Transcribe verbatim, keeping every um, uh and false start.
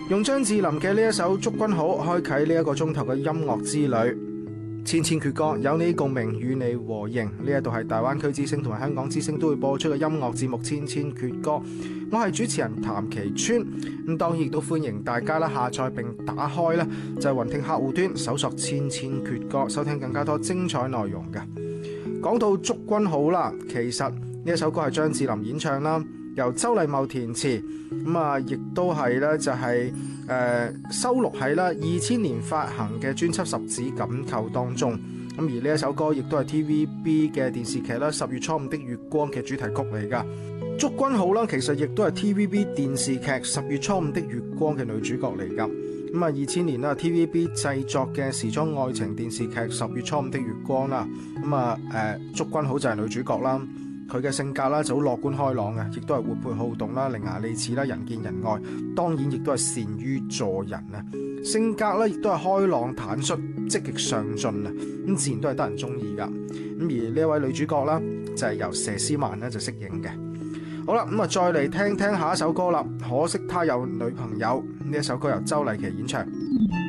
用張智霖嘅呢一首《祝君好》開啟呢一個鐘頭嘅音樂之旅。千千闕歌，有你共鳴，與你和應。呢一度係大灣區之聲同埋香港之聲都會播出嘅音樂節目《千千闕歌》，我係主持人譚其川。咁當然亦都歡迎大家啦下載並打開啦就係雲聽客戶端搜索《千千闕歌》，收聽更加多精彩內容嘅。講到《祝君好》啦，其實呢一首歌係張智霖演唱啦，由周禮茂填詞，咁啊亦都係咧就係、是、誒、呃、收錄喺啦二千年發行嘅專輯《十指緊扣》當中。咁而呢一首歌亦都係 T V B 嘅電視劇啦《十月初五的月光》嘅主題曲嚟噶。祝君好啦，其實亦都係 T V B 電視劇《十月初五的月光》嘅女主角嚟噶。咁啊二千年啦 T V B 製作嘅時裝愛情電視劇《十月初五的月光》啦，咁啊誒祝君好就係女主角啦。佢嘅性格啦就好樂觀開朗嘅，亦都係活潑好動啦、伶牙俐齒啦、人見人愛，當然亦都係善於助人啊。性格咧亦都係開朗坦率、積極上進啊，咁自然都係得人中意噶。咁而呢一位女主角啦，就係由佘詩曼咧就飾演嘅。好啦，咁啊再嚟聽聽下一首歌啦。可惜他有女朋友，呢一首歌由周麗淇演唱。